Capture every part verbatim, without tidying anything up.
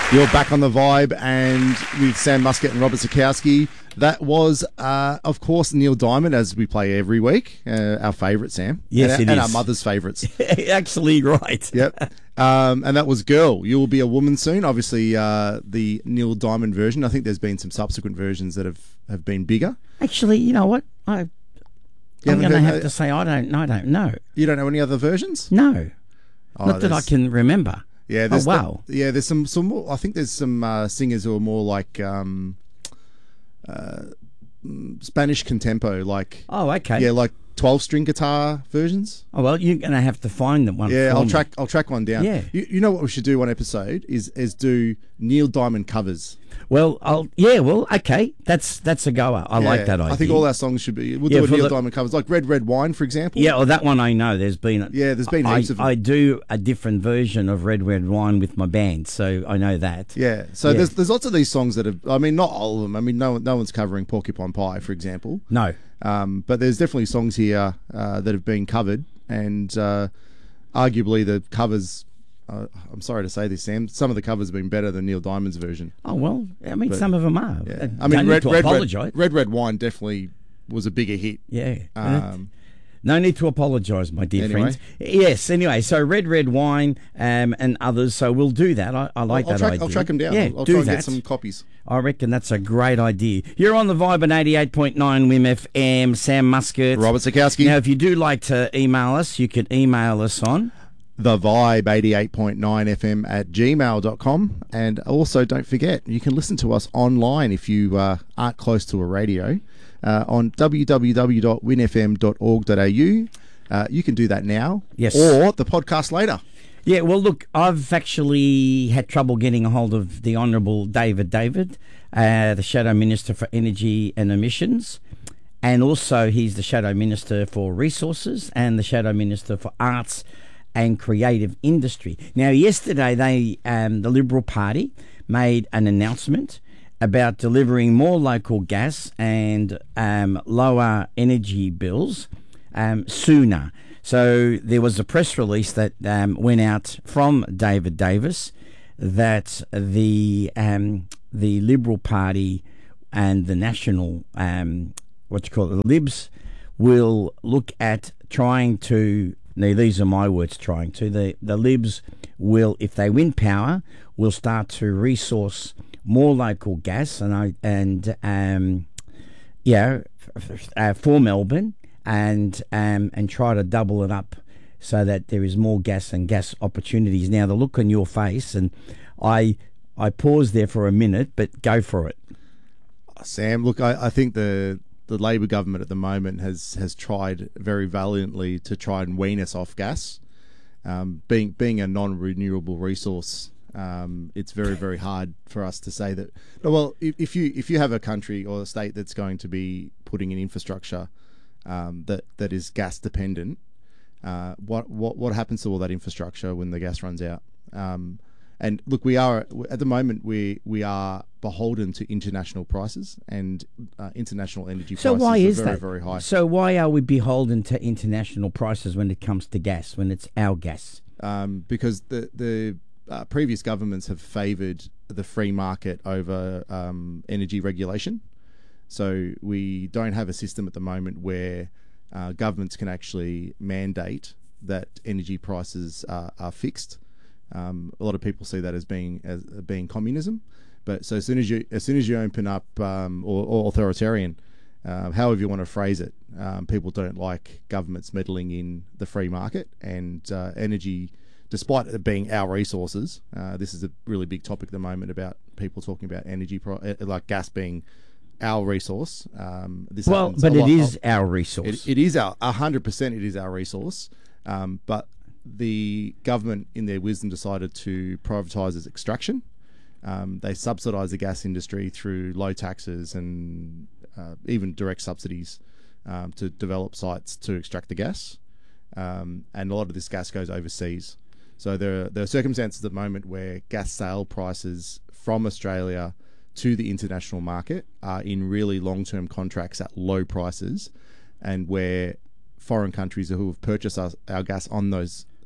You're back on the Vibe and with Sam Muscat and Robert Sikowski. That was, uh, of course, Neil Diamond, as we play every week. Uh, our favourite, Sam. Yes, and, it and is. our mother's favourites. Actually, right. Yep. Um, and that was Girl. You Will Be a Woman Soon. Obviously, uh, the Neil Diamond version. I think there's been some subsequent versions that have, have been bigger. Actually, you know what? I, You I'm haven't going to heard- have to say I don't. I don't know. You don't know any other versions? No, Oh, not that I there's- can remember. Yeah, Oh there's the- wow. yeah, there's some some more. I think there's some uh, singers who are more like um, uh, mm, Spanish contempo, like Oh okay. yeah, like twelve string guitar versions. Oh well, you're going to have to find them one. Yeah, for I'll me. track I'll track one down. Yeah. You, you know what we should do one episode is is do Neil Diamond covers. Well, I'll. Yeah. Well, okay. That's that's a goer. I like Yeah, that idea. I think all our songs should be. We'll Yeah, do a for Neil the- Diamond covers, like Red Red Wine, for example. Yeah, well, that one I know. There's been. Yeah, there's been I, heaps of them. I do a different version of Red Red Wine with my band, so I know that. Yeah, so Yeah. there's there's lots of these songs that have. I mean, not all of them. I mean, no one- no one's covering Porcupine Pie, for example. No. Um, but there's definitely songs here uh, that have been covered, and uh, arguably the covers. Uh, I'm sorry to say this, Sam. Some of the covers have been better than Neil Diamond's version. Oh well, I mean, But- some of them are. Yeah. Uh, I don't mean, need Red to Red, apologise. Red Red Red Wine definitely was a bigger hit. Yeah. Um, No need to apologise, my dear Anyway. friends. Yes, anyway, so Red Red Wine um, and others, so we'll do that. I, I like I'll, that track, idea. I'll track them down. Yeah, I'll, I'll do try and that. get some copies. I reckon that's a great idea. You're on the Vibe at eighty-eight point nine W I M F M, Sam Muscat. Robert Sikowski. Now, if you do like to email us, you can email us on... The Vibe eighty-eight point nine F M at gmail dot com. And also, don't forget, you can listen to us online if you uh, aren't close to a radio uh, on w w w dot win f m dot org dot a u. Uh, you can do that now. Yes. Or the podcast later. Yeah, well, look, I've actually had trouble getting a hold of the Honourable David David, uh, the Shadow Minister for Energy and Emissions, and also he's the Shadow Minister for Resources and the Shadow Minister for Arts and Creative Industry. Now, yesterday, they um, the Liberal Party made an announcement about delivering more local gas and um, lower energy bills um, sooner. So there was a press release that um, went out from David Davis that the um, the Liberal Party and the National, um, what you call it, the Libs, will look at trying to. Now, these are my words, trying to. The, the Libs will, if they win power, will start to resource more local gas and I and um, yeah, uh, for Melbourne and um, and try to double it up so that there is more gas and gas opportunities. Now, the look on your face, and I I paused there for a minute, but go for it. Sam, look, I, I think the the Labor government at the moment has has tried very valiantly to try and wean us off gas. Um, being being a non-renewable resource, um, it's very very hard for us to say that. No, well, if, if you if you have a country or a state that's going to be putting in infrastructure um, that that is gas dependent, uh, what what what happens to all that infrastructure when the gas runs out? Um, And look, we are at the moment we we are beholden to international prices, and uh, international energy So prices why are is very that? very high. So why are we beholden to international prices when it comes to gas, when it's our gas? Um, because the the uh, previous governments have favoured the free market over um, energy regulation. So we don't have a system at the moment where uh, governments can actually mandate that energy prices are, are fixed. Um, a lot of people see that as being as being communism, but so as soon as you as soon as you open up um, or, or authoritarian, uh, however you want to phrase it, um, people don't like governments meddling in the free market and uh, energy. Despite it being our resources, uh, this is a really big topic at the moment about people talking about energy, pro- uh, like gas being our resource. Um, this Well, happens but a it lot- is our resource. It, it is our a hundred percent. It is our resource, um, but the government, in their wisdom, decided to privatise its extraction. Um, they subsidise the gas industry through low taxes and uh, even direct subsidies um, to develop sites to extract the gas. Um, and a lot of this gas goes overseas. So there are, there are circumstances at the moment where gas sale prices from Australia to the international market are in really long-term contracts at low prices, and where foreign countries who have purchased us, our gas on those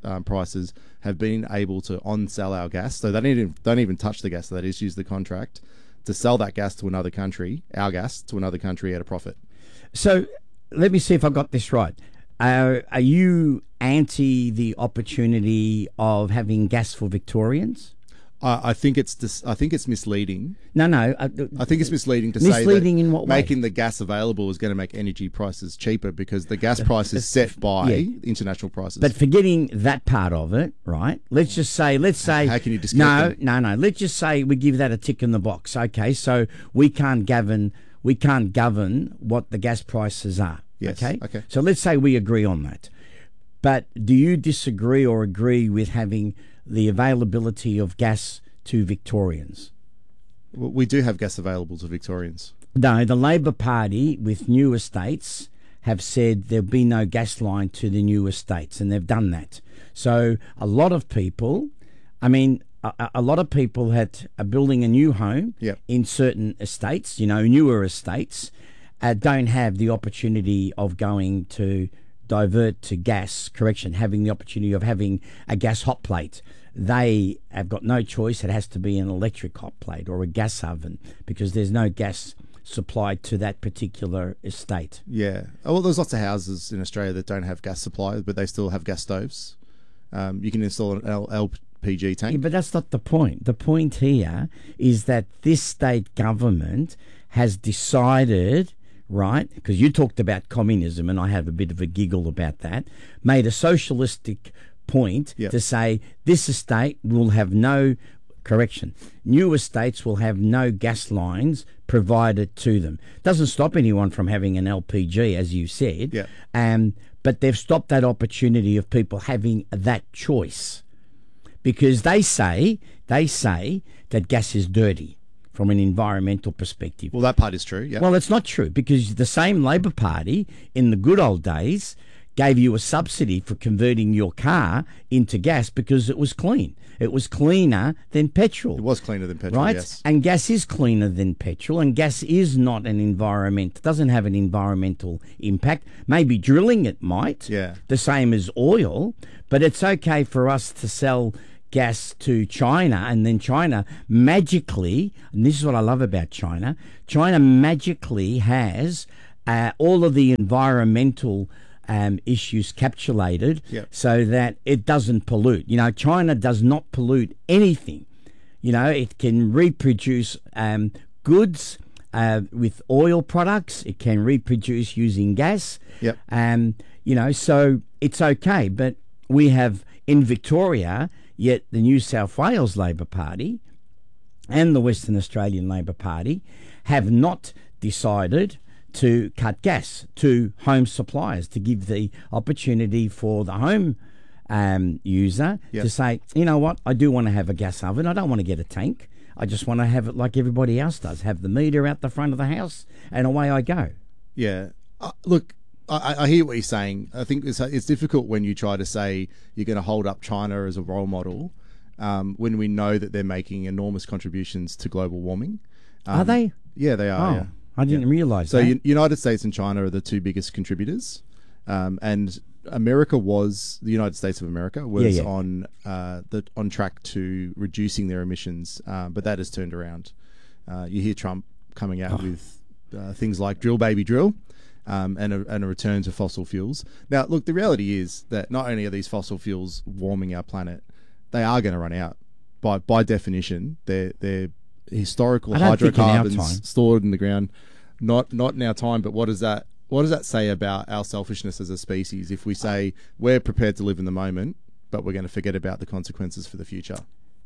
um, prices have been able to on-sell our gas. So they don't even, don't even touch the gas. So they just use the contract to sell that gas to another country, our gas, to another country at a profit. So let me see if I got this right. Uh, are you anti the opportunity of having gas for Victorians? Uh, I think it's dis- I think it's misleading. No, no. Uh, I think it's misleading to misleading say that in what way? making the gas available is going to make energy prices cheaper because the gas price is set by yeah. international prices. But forgetting that part of it, right? Let's just say, let's say, how can you discount no, them? no, no. Let's just say we give that a tick in the box. Okay, so we can't govern, we can't govern what the gas prices are. Yes. Okay. Okay. So let's say we agree on that. But do you disagree or agree with having the availability of gas to Victorians? Well, we do have gas available to Victorians. No, the Labor Party with new estates have said there'll be no gas line to the new estates, and they've done that. So a lot of people, I mean, a, a lot of people that are building a new home Yep. in certain estates, you know, newer estates, uh, don't have the opportunity of going to divert to gas, correction, having the opportunity of having a gas hot plate. They have got no choice. It has to be an electric hot plate or a gas oven because there's no gas supplied to that particular estate. Yeah. Oh, well, there's lots of houses in Australia that don't have gas supply, but they still have gas stoves. Um, you can install an L- LPG tank. Yeah, but that's not the point. The point here is that this state government has decided, right, because you talked about communism and I have a bit of a giggle about that, made a socialistic point Yep. to say this estate will have no, correction, new estates will have no gas lines provided to them. Doesn't stop anyone from having an L P G, as you said, Yep. um, but they've stopped that opportunity of people having that choice because they say, they say that gas is dirty from an environmental perspective. Well, that part is true. Yeah. Well, it's not true because the same Labor Party in the good old days gave you a subsidy for converting your car into gas because it was clean. It was cleaner than petrol. It was cleaner than petrol, right? yes. And gas is cleaner than petrol, and gas is not an environment, doesn't have an environmental impact. Maybe drilling it might, Yeah. the same as oil, but it's okay for us to sell gas to China, and then China magically, and this is what I love about China, China magically has uh, all of the environmental um, issues capsulated Yep. so that it doesn't pollute. You know, China does not pollute anything. You know, it can reproduce um, goods uh, with oil products. It can reproduce using gas. Yep. Um, you know, so it's okay. But we have in Victoria, yet the New South Wales Labor Party and the Western Australian Labor Party have not decided to cut gas to home suppliers, to give the opportunity for the home um, user Yep. to say, you know what, I do want to have a gas oven. I don't want to get a tank. I just want to have it like everybody else does, have the meter out the front of the house, and away I go. Yeah. Uh, look, I, I hear what you're saying. I think it's, it's difficult when you try to say you're going to hold up China as a role model um, when we know that they're making enormous contributions to global warming. Um, Are they? Yeah, they are. Oh, yeah. I didn't Yeah. realise So that. U- United States and China are the two biggest contributors, um, and America was the United States of America was Yeah, yeah. on uh, the on track to reducing their emissions, um, but that has turned around. Uh, you hear Trump coming out Oh. with uh, things like "drill, baby, drill," um, and a, and a return to fossil fuels. Now, look, the reality is that not only are these fossil fuels warming our planet, they are going to run out. By by definition, they're they're historical I don't think in our hydrocarbons time. stored in the ground. Not not in our time, but what does that what does that say about our selfishness as a species if we say we're prepared to live in the moment, but we're going to forget about the consequences for the future?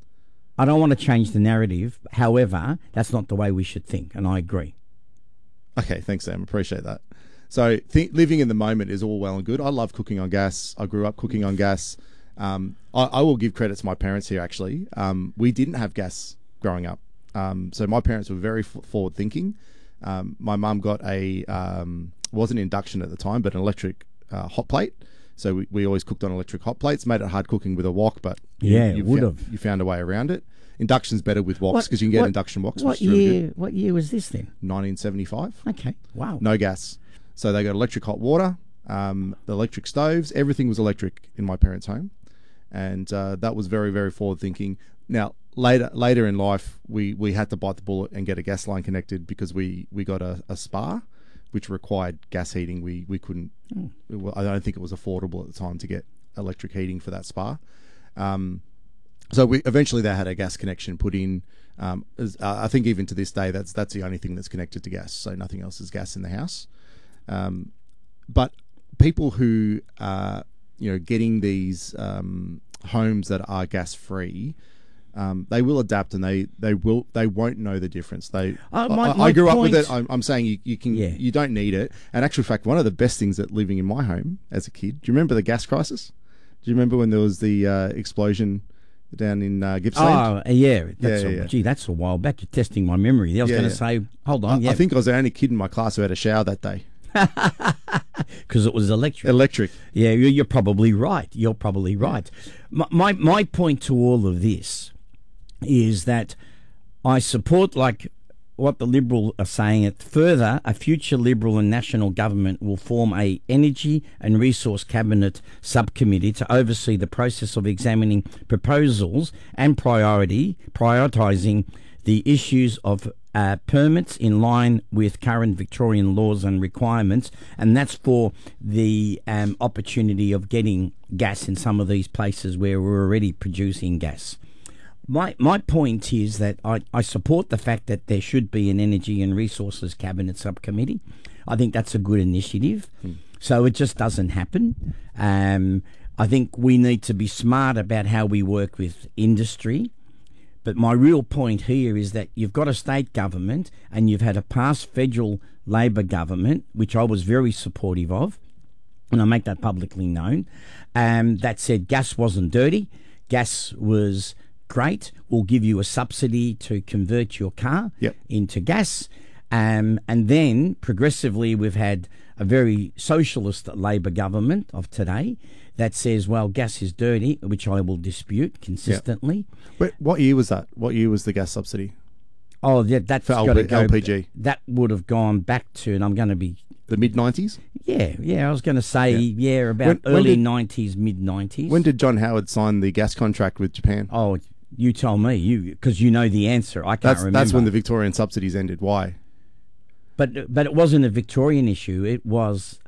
I don't want to change the narrative. However, that's not the way we should think, and I agree. Okay, thanks, Sam. Appreciate that. So th- living in the moment is all well and good. I love cooking on gas. I grew up cooking on gas. Um, I, I will give credit to my parents here, actually. Um, we didn't have gas growing up. Um, so my parents were very f- forward thinking. Um, my mum got a, um, wasn't induction at the time, but an electric uh, hot plate. So we, we always cooked on electric hot plates, made it hard cooking with a wok, but you, Yeah, you it would fou- have. You found a way around it. Induction's better with woks What- because you can get what- induction woks, What which is really year? good. What year was this then? nineteen seventy-five. Okay, wow. No gas. So they got electric hot water, um, the electric stoves, everything was electric in my parents' home. and uh, that was very, very forward thinking. Now, later later in life, we, we had to bite the bullet and get a gas line connected because we, we got a, a spa, which required gas heating. We we couldn't. Mm. I don't think it was affordable at the time to get electric heating for that spa. Um, so we eventually they had a gas connection put in. Um, as, uh, I think even to this day, that's that's the only thing that's connected to gas. So nothing else is gas in the house. Um, but people who are, you know, getting these um, homes that are gas free, um, they will adapt and they, they will they won't know the difference. They uh, my, I, my I grew point, up with it. I'm, I'm saying you, you can yeah. you don't need it. And actual fact, one of the best things at living in my home as a kid. Do you remember the gas crisis? Do you remember when there was the uh, explosion down in uh, Gippsland? Oh, yeah. That's yeah, a, yeah. Gee, that's a while back. You're testing my memory. I was Yeah, going to yeah. say, hold on. I, yeah. I think I was the only kid in my class who had a shower that day. Because it was electric. Electric. Yeah, you're, you're probably right. You're probably right. My, my my point to all of this is that I support, like what the Liberal are saying it further, a future Liberal and national government will form a Energy and Resource Cabinet subcommittee to oversee the process of examining proposals and priority prioritising the issues of uh, permits in line with current Victorian laws and requirements, and that's for the um, opportunity of getting gas in some of these places where we're already producing gas. My my point is that I, I support the fact that there should be an Energy and Resources Cabinet subcommittee. I think that's a good initiative. Hmm. So it just doesn't happen. Um, I think we need to be smart about how we work with industry. But my real point here is that you've got a state government and you've had a past federal Labor government, which I was very supportive of, and I make that publicly known, um, that said gas wasn't dirty, gas was great, we'll give you a subsidy to convert your car yep. into gas. Um, and then progressively we've had a very socialist Labor government of today that says, well, gas is dirty, which I will dispute consistently. Yep. Wait, what year was that? What year was the gas subsidy? Oh, yeah, that's For got to go. L P G. That would have gone back to, and I'm going to be... The mid nineties? Yeah, yeah, I was going to say, yeah, yeah about when, early when did, nineties, mid nineties. When did John Howard sign the gas contract with Japan? Oh, you tell me, you because you know the answer. I can't that's, remember. That's when the Victorian subsidies ended. Why? But but it wasn't a Victorian issue. It was